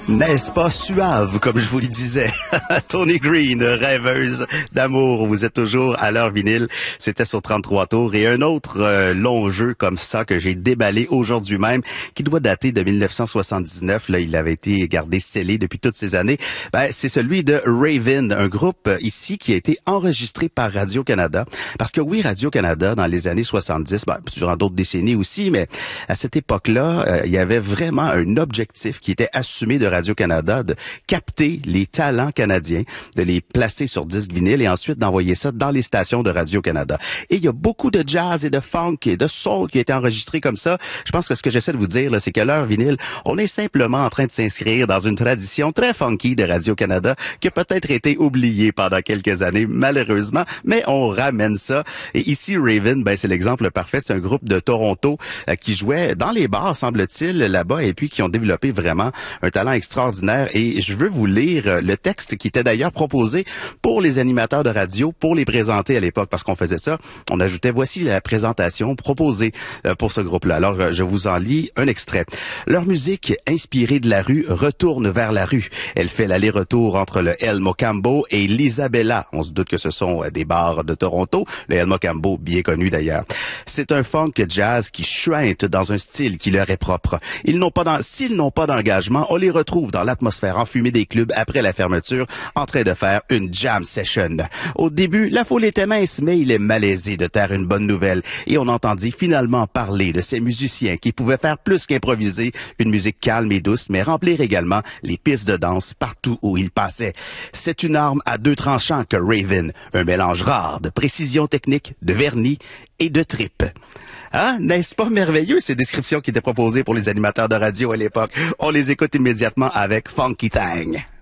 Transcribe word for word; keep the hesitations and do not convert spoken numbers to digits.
N'est-ce pas suave, comme je vous le disais? Tony Green, rêveuse d'amour. Vous êtes toujours à l'heure vinyle. C'était sur trente-trois tours. Et un autre euh, long jeu comme ça que j'ai déballé aujourd'hui même, qui doit dater de mille neuf cent soixante-dix-neuf. Là, il avait été gardé scellé depuis toutes ces années. Ben, c'est celui de Raven, un groupe euh, ici qui a été enregistré par Radio-Canada. Parce que oui, Radio-Canada, dans les années soixante-dix, ben, durant d'autres décennies aussi, mais à cette époque-là, euh, il y avait vraiment un objectif qui était assumé de Radio-Canada de capter les talents canadiens, de les placer sur disque vinyle et ensuite d'envoyer ça dans les stations de Radio-Canada. Et il y a beaucoup de jazz et de funk et de soul qui a été enregistré comme ça. Je pense que ce que j'essaie de vous dire, là, c'est que l'heure vinyle, on est simplement en train de s'inscrire dans une tradition très funky de Radio-Canada qui a peut-être été oubliée pendant quelques années, malheureusement, mais on ramène ça. Et ici, Raven, ben, c'est l'exemple parfait. C'est un groupe de Toronto euh, qui jouait dans les bars, semble-t-il, là-bas, et puis qui ont développé vraiment un talent extraordinaire. Et je veux vous lire le texte qui était d'ailleurs proposé pour les animateurs de radio pour les présenter à l'époque, parce qu'on faisait ça. On ajoutait, voici la présentation proposée pour ce groupe-là. Alors, je vous en lis un extrait. Leur musique, inspirée de la rue, retourne vers la rue. Elle fait l'aller-retour entre le El Mocambo et l'Isabella. On se doute que ce sont des bars de Toronto. Le El Mocambo, bien connu d'ailleurs. C'est un funk jazz qui chuinte dans un style qui leur est propre. Ils n'ont pas dans, s'ils n'ont pas d'engagement, on les retrouve dans l'atmosphère enfumée des clubs après la fermeture, en train de faire une jam session. Au début, la foule était mince, mais il est malaisé de taire une bonne nouvelle. Et on entendit finalement parler de ces musiciens qui pouvaient faire plus qu'improviser une musique calme et douce, mais remplir également les pistes de danse partout où ils passaient. C'est une arme à deux tranchants que Raven, un mélange rare de précision technique, de vernis et de trip. Hein? N'est-ce pas merveilleux, ces descriptions qui étaient proposées pour les animateurs de radio à l'époque? On les écoute immédiatement avec Funky Thang.